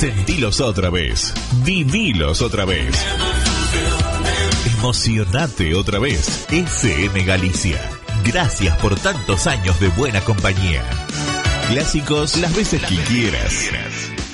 Sentilos otra vez. Vivilos otra vez. Emocionate otra vez. FM Galicia. Gracias por tantos años de buena compañía. Clásicos las veces que quieras.